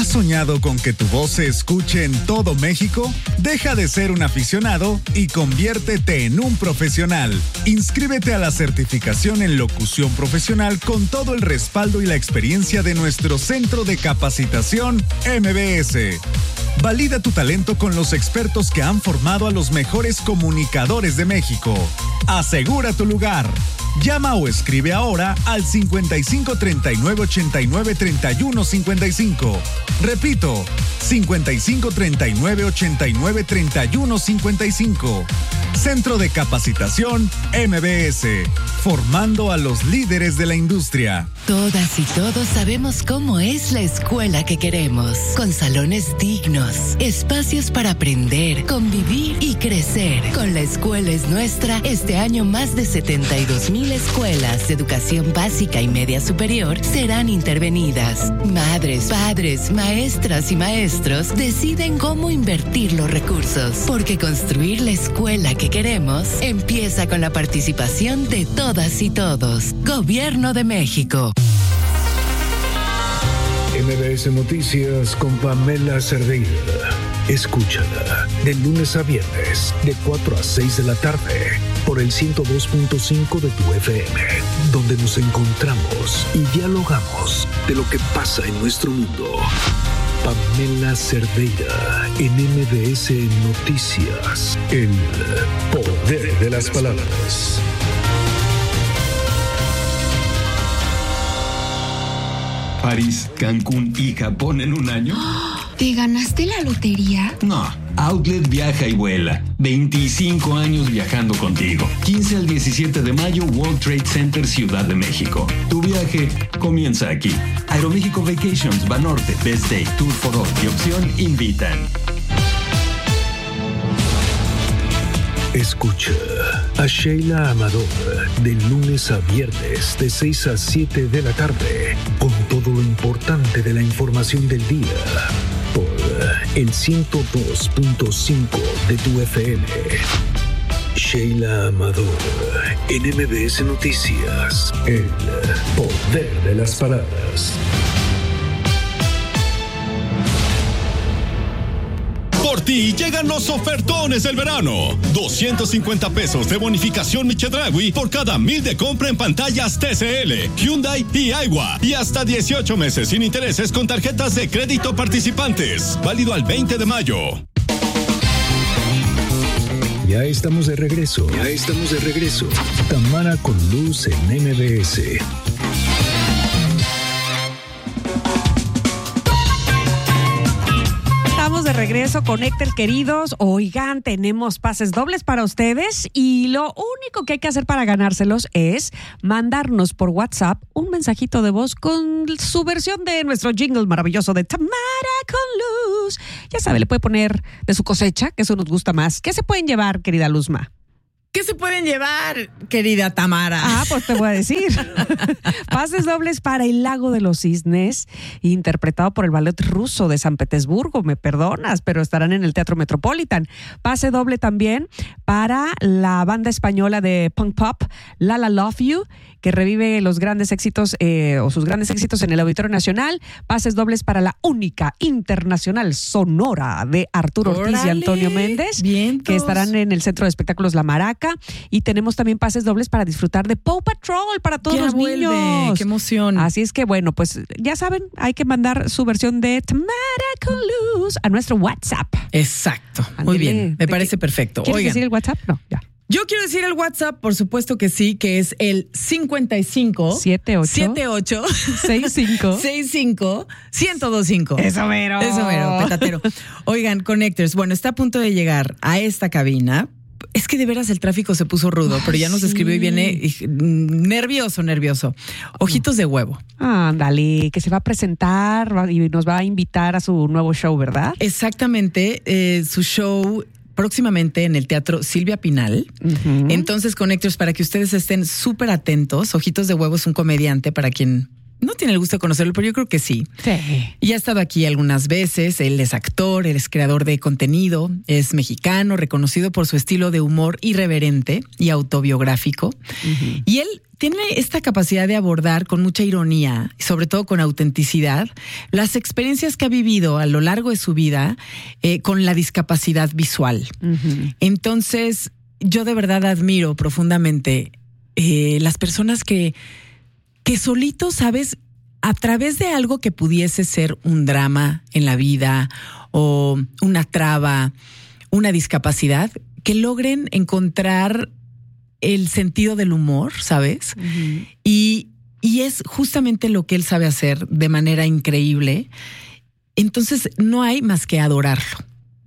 ¿Has soñado con que tu voz se escuche en todo México? Deja de ser un aficionado y conviértete en un profesional. Inscríbete a la certificación en locución profesional con todo el respaldo y la experiencia de nuestro Centro de Capacitación MBS. Valida tu talento con los expertos que han formado a los mejores comunicadores de México. Asegura tu lugar. Llama o escribe ahora al 55 39 89 31 55. Repito, 55 39 89 31 55. Centro de Capacitación MBS, formando a los líderes de la industria. Todas y todos sabemos cómo es la escuela que queremos, con salones dignos, espacios para aprender, convivir y crecer. Con La Escuela es Nuestra, este año más de 72,000 escuelas de educación básica y media superior serán intervenidas. Madres, padres, maestras y maestros deciden cómo invertir los recursos, porque construir la escuela que queremos empieza con la participación de todas y todos. Gobierno de México. MBS Noticias con Pamela Cerdeira. Escúchala de lunes a viernes de 4 a 6 de la tarde por el 102.5 de tu FM, donde nos encontramos y dialogamos de lo que pasa en nuestro mundo. Pamela Cerdeira en MBS Noticias. El poder de las palabras. París, Cancún y Japón en un año. ¿Te ganaste la lotería? No, Outlet viaja y vuela. 25 años viajando contigo. 15 al 17 de mayo, World Trade Center, Ciudad de México. Tu viaje comienza aquí. Aeroméxico Vacations, Banorte, Best Day, Tour for All y Opción invitan. Escucha a Sheila Amador de lunes a viernes de 6 a 7 de la tarde con todo lo importante de la información del día por el 102.5 de tu FM. Sheila Amador en MBS Noticias. El poder de las palabras. Por ti llegan los ofertones del verano. 250 pesos de bonificación Chedraui por cada 1,000 de compra en pantallas TCL, Hyundai y Aiwa. Y hasta 18 meses sin intereses con tarjetas de crédito participantes. Válido al 20 de mayo. Ya estamos de regreso. Tamara con Luz en MBS. De regreso con Héctor, queridos. Oigan, tenemos pases dobles para ustedes y lo único que hay que hacer para ganárselos es mandarnos por WhatsApp un mensajito de voz con su versión de nuestro jingle maravilloso de Tamara con Luz. Ya sabe, le puede poner de su cosecha, que eso nos gusta más. ¿Qué se pueden llevar, querida Luzma? ¿Qué se pueden llevar, querida Tamara? Pues te voy a decir. Pases dobles para El Lago de los Cisnes, interpretado por el Ballet Ruso de San Petersburgo. Me perdonas, pero estarán en el Teatro Metropolitan. Pase doble también para la banda española de punk pop, La La Love You, que revive los grandes éxitos o sus grandes éxitos en el Auditorio Nacional. Pases dobles para la única internacional sonora de Arturo Ortiz y Antonio Méndez, que estarán en el Centro de Espectáculos La Maraca. Y tenemos también pases dobles para disfrutar de Paw Patrol para todos los niños. ¡Qué emoción! Así es que, bueno, pues ya saben, hay que mandar su versión de Tamara con Luz a nuestro WhatsApp. Exacto. Muy bien. Me parece perfecto. ¿Quieres decir el WhatsApp? No, ya. Yo quiero decir el WhatsApp, por supuesto que sí, que es el 55 78 65 1025. Eso mero, petatero. Oigan, Connectors, bueno, está a punto de llegar a esta cabina. Es que de veras el tráfico se puso rudo, pero ya nos escribió y viene nervioso. Ojitos de huevo. Ándale, que se va a presentar y nos va a invitar a su nuevo show, ¿verdad? Exactamente, su show próximamente en el Teatro Silvia Pinal. Uh-huh. Entonces, Connectors, para que ustedes estén súper atentos, Ojitos de Huevo es un comediante para quien no tiene el gusto de conocerlo, pero yo creo que sí. Y ha estado aquí algunas veces. Él es actor, él es creador de contenido, es mexicano, reconocido por su estilo de humor irreverente y autobiográfico. Uh-huh. Y él tiene esta capacidad de abordar con mucha ironía y sobre todo con autenticidad las experiencias que ha vivido a lo largo de su vida con la discapacidad visual. Entonces, yo de verdad admiro profundamente las personas que solitos, ¿sabes?, a través de algo que pudiese ser un drama en la vida o una traba, una discapacidad, que logren encontrar el sentido del humor, ¿sabes? Y es justamente lo que él sabe hacer de manera increíble. Entonces no hay más que adorarlo.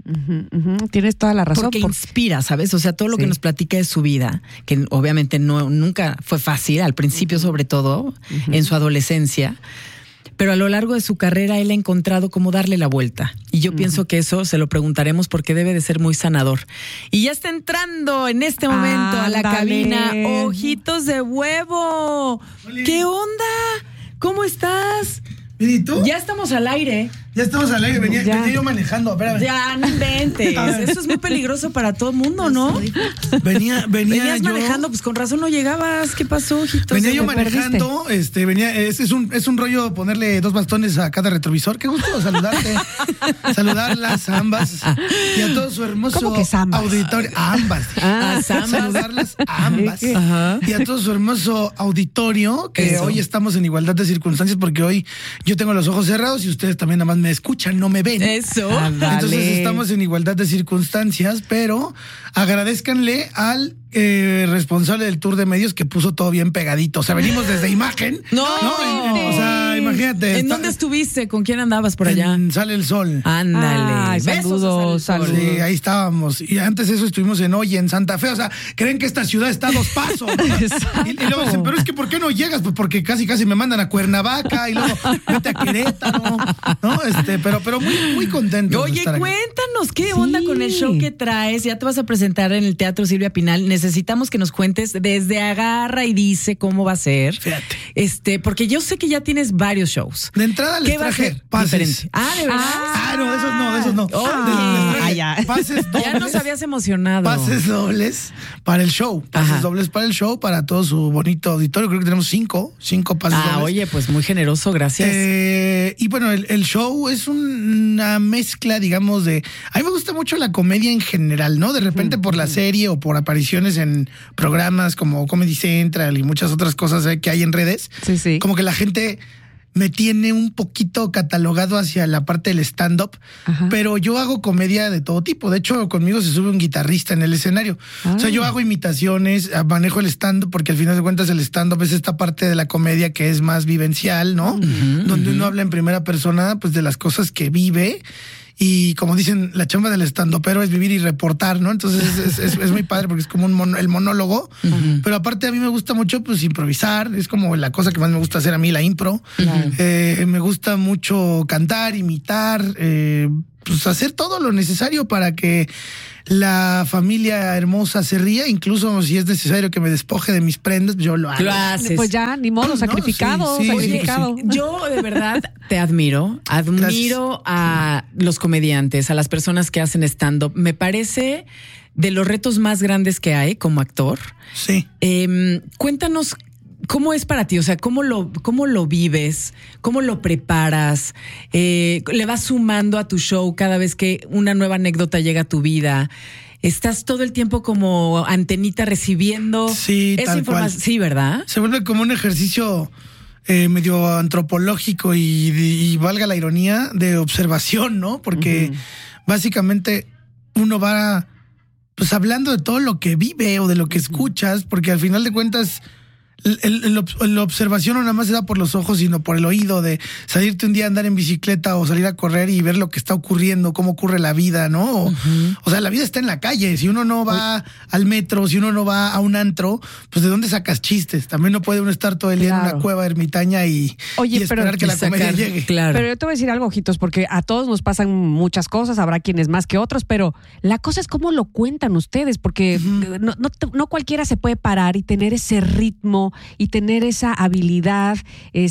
Tienes toda la razón. Porque inspira, ¿sabes? O sea, todo lo que nos platica de su vida, que obviamente nunca fue fácil, al principio sobre todo, en su adolescencia, pero a lo largo de su carrera él ha encontrado cómo darle la vuelta. Y yo pienso que eso se lo preguntaremos porque debe de ser muy sanador. Y ya está entrando en este momento a la cabina Ojitos de Huevo. ¡Oli! ¿Qué onda? ¿Cómo estás? ¿Y tú? Ya estamos al aire. Ya estamos al aire, venía yo manejando, espérame. Ya, no inventes. Eso es muy peligroso para todo el mundo, ¿no? Venías yo manejando, pues con razón no llegabas. ¿Qué pasó, Ojitos? Venía yo manejando, es un rollo ponerle 2 bastones a cada retrovisor. Qué gusto saludarte. Saludarlas a ambas y a todo su hermoso auditorio. A ambas. Saludarlas a ambas. Y a todo su hermoso auditorio, que hoy estamos en igualdad de circunstancias porque hoy yo tengo los ojos cerrados y ustedes también nada más me escuchan, no me ven. Eso. Entonces estamos en igualdad de circunstancias, pero agradézcanle al responsable del tour de medios que puso todo bien pegadito. O sea, venimos desde imagen. O sea, imagínate. ¿En dónde estuviste? ¿Con quién andabas por allá? En Sale el Sol. Ándale. Saludos. Sí, ahí estábamos. Y antes de eso estuvimos en Hoy, en Santa Fe. O sea, creen que esta ciudad está a 2 pasos. Y luego dicen, pero es que ¿por qué no llegas? Pues porque casi me mandan a Cuernavaca y luego vete a Querétaro. ¿No? Pero muy contento. Oye, cuéntanos, ¿qué onda con el show que traes? Ya te vas a presentar en el Teatro Silvia Pinal. Necesitamos que nos cuentes desde Agarra y Dice cómo va a ser. Fíjate. Porque yo sé que ya tienes varios shows. De entrada les traje pases. Diferente. ¿De verdad? De esos no. Pases dobles. Ya nos habías emocionado. Pases dobles para el show. Dobles para el show, para todo su bonito auditorio. Creo que tenemos 5 pases dobles. Oye, pues muy generoso, gracias. Y bueno, el show es una mezcla, digamos, de... A mí me gusta mucho la comedia en general, ¿no? De repente por la serie o por apariciones en programas como Comedy Central y muchas otras cosas que hay en redes. Sí. Como que la gente me tiene un poquito catalogado hacia la parte del stand-up, pero yo hago comedia de todo tipo. De hecho, conmigo se sube un guitarrista en el escenario. O sea, yo hago imitaciones, manejo el stand-up, porque al final de cuentas el stand-up es esta parte de la comedia que es más vivencial, ¿no? Donde uno habla en primera persona, pues de las cosas que vive. Y como dicen, la chamba del estandopero es vivir y reportar, ¿no? Entonces es muy padre porque es como el monólogo. Pero aparte a mí me gusta mucho pues improvisar. Es como la cosa que más me gusta hacer a mí, la impro. Me gusta mucho cantar, imitar, pues hacer todo lo necesario para que la familia hermosa se ría, incluso si es necesario que me despoje de mis prendas, yo lo hago. Lo haces. Pues ya, ni modo, sacrificado. Sí. Yo de verdad te admiro a los comediantes, a las personas que hacen stand-up. Me parece de los retos más grandes que hay como actor. Sí. Cuéntanos ¿cómo es para ti? O sea, ¿cómo lo vives? ¿Cómo lo preparas? ¿Le vas sumando a tu show cada vez que una nueva anécdota llega a tu vida? ¿Estás todo el tiempo como antenita recibiendo esa información? Sí, ¿verdad? Se vuelve como un ejercicio medio antropológico y valga la ironía, de observación, ¿no? Porque básicamente uno va pues hablando de todo lo que vive o de lo que escuchas, porque al final de cuentas la observación no nada más se da por los ojos, sino por el oído, de salirte un día a andar en bicicleta o salir a correr y ver lo que está ocurriendo, cómo ocurre la vida, ¿no? O sea, la vida está en la calle. Si uno no va al metro, si uno no va a un antro, pues ¿de dónde sacas chistes? También no puede uno estar todo el día en una cueva ermitaña y esperar que la comedia llegue. Claro. Pero yo te voy a decir algo, ojitos, porque a todos nos pasan muchas cosas, habrá quienes más que otros, pero la cosa es cómo lo cuentan ustedes, porque no cualquiera se puede parar y tener ese ritmo ritmo y tener esa habilidad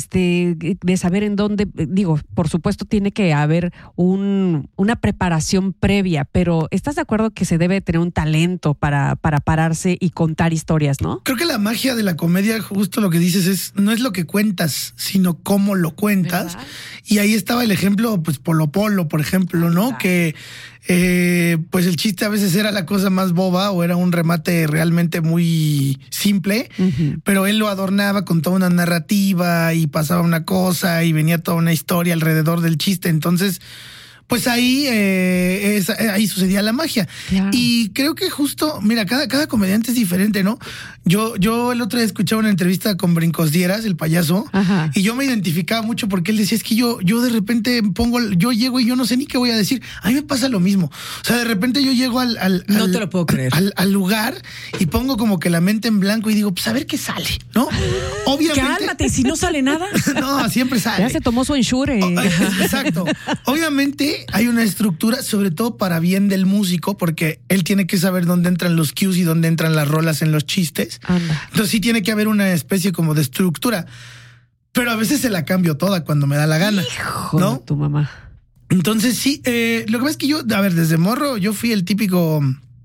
de saber en dónde, digo, por supuesto tiene que haber una preparación previa, pero ¿estás de acuerdo que se debe tener un talento para pararse y contar historias, no? Creo que la magia de la comedia, justo lo que dices, no es lo que cuentas, sino cómo lo cuentas. ¿Verdad? Y ahí estaba el ejemplo, pues Polo Polo, por ejemplo, ¿no? Claro. Que pues el chiste a veces era la cosa más boba o era un remate realmente muy simple, pero él lo adornaba con toda una narrativa y pasaba una cosa y venía toda una historia alrededor del chiste. Entonces, pues ahí sucedía la magia. Claro. Y creo que justo, mira, cada comediante es diferente, ¿no? Yo el otro día escuchaba una entrevista con Brincos Dieras, el payaso, ajá, y yo me identificaba mucho porque él decía, es que yo de repente yo llego y yo no sé ni qué voy a decir. A mí me pasa lo mismo. O sea, de repente yo llego no te lo puedo creer. Al lugar y pongo como que la mente en blanco y digo, pues a ver qué sale, ¿no? Obviamente. Cálmate, ¿y si no sale nada? No, siempre sale. Ya se tomó su ensure. Exacto. Obviamente hay una estructura, sobre todo para bien del músico, porque él tiene que saber dónde entran los cues y dónde entran las rolas en los chistes. Anda. Entonces sí tiene que haber una especie como de estructura. Pero a veces se la cambio toda cuando me da la gana. Hijo, ¿no? Tu mamá. Entonces sí, lo que pasa es que yo, desde morro, yo fui el típico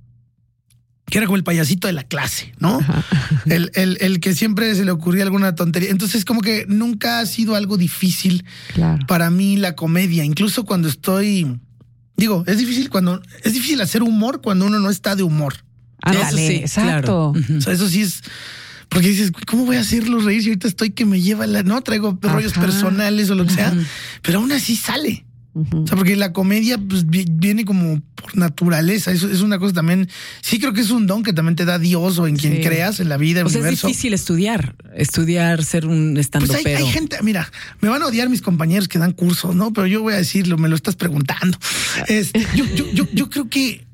que era como el payasito de la clase, ¿no? El que siempre se le ocurría alguna tontería. Entonces como que nunca ha sido algo difícil, claro, para mí la comedia. Incluso cuando es difícil hacer humor cuando uno no está de humor. Ándale, sí, exacto. Claro. O sea, eso sí es... Porque dices, ¿cómo voy a hacerlos reír si ahorita estoy que me lleva no traigo rollos personales o lo que sea? Pero aún así sale. O sea, porque la comedia pues viene como por naturaleza. Eso es una cosa también. Sí, creo que es un don que también te da Dios o en quien creas en la vida, en el universo. Es difícil estudiar, ser un estandopero. Pues hay gente, mira, me van a odiar mis compañeros que dan cursos, ¿no? Pero yo voy a decirlo, me lo estás preguntando. Yo creo que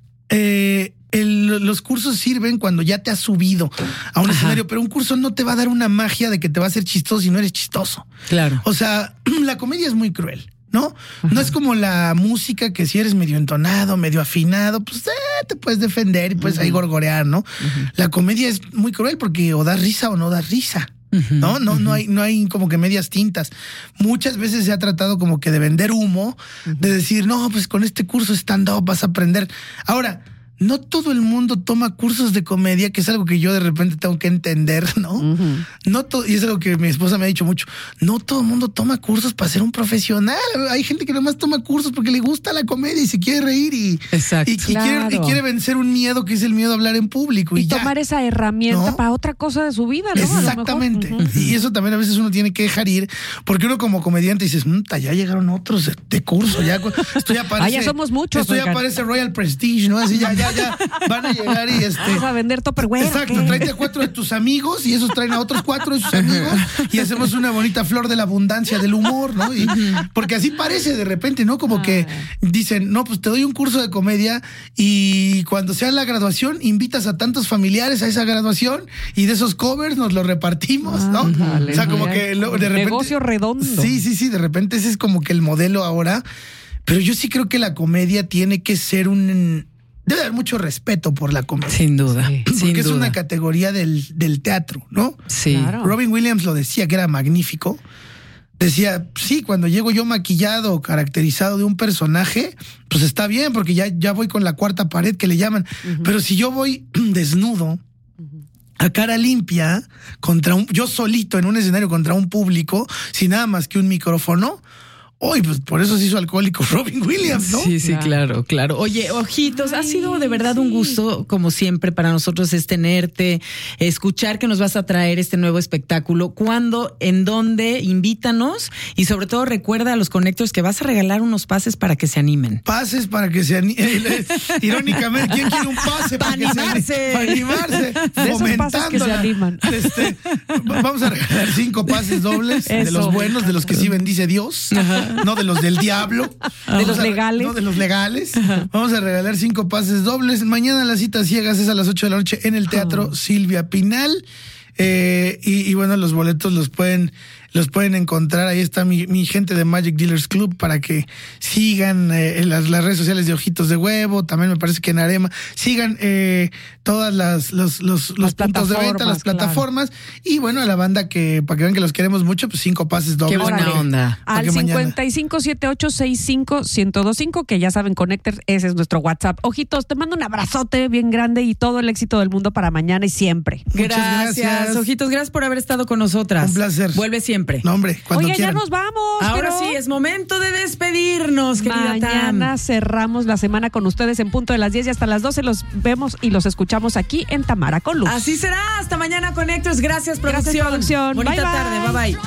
los cursos sirven cuando ya te has subido a un escenario, pero un curso no te va a dar una magia de que te va a hacer chistoso si no eres chistoso. Claro. O sea, la comedia es muy cruel, ¿no? Ajá. No es como la música que si eres medio entonado, medio afinado, pues te puedes defender y puedes ahí gorgorear, ¿no? La comedia es muy cruel porque o das risa o no das risa. No hay como que medias tintas. Muchas veces se ha tratado como que de vender humo, de decir, no, pues con este curso stand-up vas a aprender. Ahora, no todo el mundo toma cursos de comedia, que es algo que yo de repente tengo que entender, ¿no? Y es algo que mi esposa me ha dicho mucho. No todo el mundo toma cursos para ser un profesional. Hay gente que nomás toma cursos porque le gusta la comedia y se quiere reír y quiere vencer un miedo que es el miedo a hablar en público. Y tomar esa herramienta para otra cosa de su vida, ¿no? Exactamente. Y eso también a veces uno tiene que dejar ir, porque uno como comediante dices, ya llegaron otros de curso, ya somos muchos. Esto ya parece Royal Prestige, ¿no? Así ya van a llegar y Vamos a vender Tupperware. Exacto, tráete a 4 de tus amigos y esos traen a otros 4 de sus amigos y hacemos una bonita flor de la abundancia del humor, ¿no? Porque así parece de repente, ¿no? Como que dicen, no, pues te doy un curso de comedia y cuando sea la graduación invitas a tantos familiares a esa graduación y de esos covers nos los repartimos, ¿no? Vale, o sea, como que de repente... Negocio redondo. Sí, de repente ese es como que el modelo ahora, pero yo sí creo que la comedia tiene que ser debe haber mucho respeto por la comedia. Sin duda. Porque es una categoría del teatro, ¿no? Sí. Claro. Robin Williams lo decía, que era magnífico. Decía, sí, cuando llego yo maquillado o caracterizado de un personaje, pues está bien, porque ya voy con la cuarta pared que le llaman. Pero si yo voy desnudo, a cara limpia, yo solito en un escenario contra un público, sin nada más que un micrófono, pues por eso se hizo alcohólico Robin Williams, ¿no? Sí, claro. Oye, Ojitos, ha sido de verdad un gusto, como siempre, para nosotros es tenerte, escuchar que nos vas a traer este nuevo espectáculo. ¿Cuándo? ¿En dónde? Invítanos y sobre todo recuerda a los Connectors que vas a regalar unos pases para que se animen. Pases para que se animen. Irónicamente, ¿quién quiere un pase para animarse? Para animarse. De esos pases que se animan. Vamos a regalar 5 pases dobles de los buenos, de los que sí bendice Dios. No de los del diablo. De los legales. No de los legales. Vamos a regalar 5 pases dobles. Mañana las citas ciegas es a las 8 de la noche en el Teatro Silvia Pinal. Y bueno, los boletos los pueden los pueden encontrar. Ahí está mi gente de Magic Dealers Club para que sigan en las redes sociales de Ojitos de Huevo. También me parece que en Arema sigan todas los puntos de venta, las plataformas. Y bueno, a la banda que para que vean que los queremos mucho, pues 5 pases dobles. Qué buena onda. Al 5578651025, que ya saben, Connectors, ese es nuestro WhatsApp. Ojitos, te mando un abrazote bien grande y todo el éxito del mundo para mañana y siempre. Gracias, Ojitos, gracias por haber estado con nosotras. Un placer. Vuelve siempre. No, hombre, cuando quieran. Ya nos vamos. Ahora sí, es momento de despedirnos, querida Mañana cerramos la semana con ustedes en punto de las 10 y hasta las 12 los vemos y los escuchamos aquí en Tamara con Luz. Así será. Hasta mañana, Connectors. Gracias, producción. Gracias, producción. Bonita bye, tarde. Bye, bye.